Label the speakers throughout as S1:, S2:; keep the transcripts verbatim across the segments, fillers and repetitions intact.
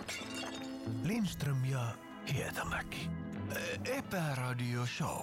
S1: Lindström ja Hietamäki. Epäradio Show.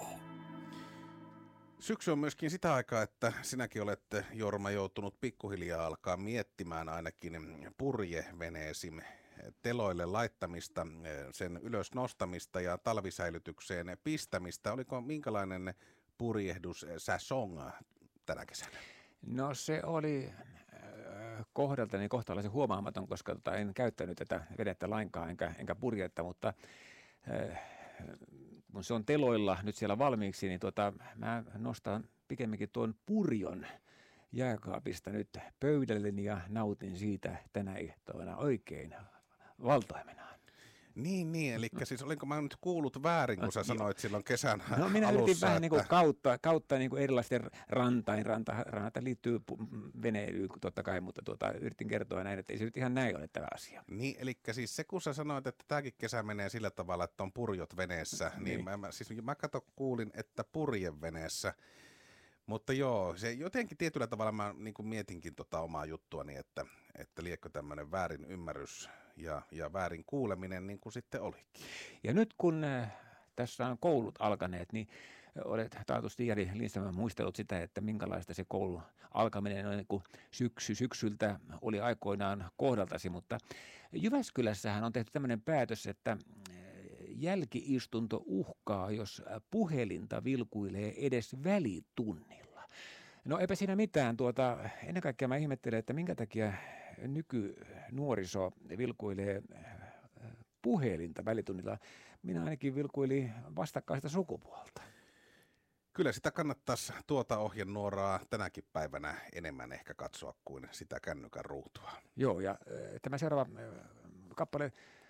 S2: Syksy on myöskin sitä aikaa, että sinäkin olette, Jorma, joutunut pikkuhiljaa alkaa miettimään ainakin purjeveneesi teloille laittamista, sen ylös nostamista ja talvisäilytykseen pistämistä. Oliko minkälainen purjehdus säsong tänä kesänä?
S3: No se oli kohdaltani kohtalaisen huomaamaton, koska tota, en käyttänyt tätä vedettä lainkaan enkä, enkä purjetta, mutta äh, kun se on teloilla nyt siellä valmiiksi, niin tota, mä nostan pikemminkin tuon purjon jääkaapista nyt pöydälleni ja nautin siitä tänä ehtoona oikein valtoimenaan.
S2: Niin, niin, eli siis olinko mä nyt kuullut väärin, kun sä sanoit silloin kesän alussa?
S3: No minä yritin vähän
S2: että...
S3: niin kuin kautta, kautta niin kuin erilaisten rantain, ranta, ranta liittyy veneilyyn totta kai, mutta tuota, yritin kertoa näin, että ei se nyt ihan näin ole tämä asia.
S2: Niin, eli siis se kun sä sanoit, että tämäkin kesä menee sillä tavalla, että on purjot veneessä, niin, niin. Mä, mä, siis mä kato kuulin, että purjeveneessä. Mutta joo, se jotenkin tietyllä tavalla mä niin kuin mietinkin tota omaa juttuani, että, että liekö tämmöinen väärin ymmärrys ja, ja väärin kuuleminen niin kuin sitten olikin.
S3: Ja nyt kun äh, tässä on koulut alkaneet, niin olet taatusti Jari Lindström muistellut sitä, että minkälaista se koulun alkaminen on, niin kuin syksy, syksyltä oli aikoinaan kohdaltasi, mutta Jyväskylässähän on tehty tämmöinen päätös, että jälkiistunto uhkaa, jos puhelinta vilkuilee edes välitunnilla. No eipä siinä mitään. Tuota, ennen kaikkea mä ihmettelen, että minkä takia nykynuoriso vilkuilee puhelinta välitunnilla. Minä ainakin vilkuilin vastakkaista sukupuolta.
S2: Kyllä sitä kannattaisi tuota ohjenuoraa tänäkin päivänä enemmän ehkä katsoa kuin sitä kännykän ruutua.
S3: Joo, ja tämä seuraava kappale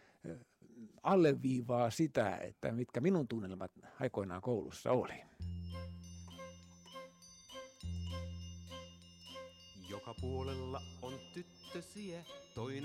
S3: alleviivaa sitä, että mitkä minun tunnelmat aikoinaan koulussa oli.
S4: Joka puolella on tyttösiä, toinen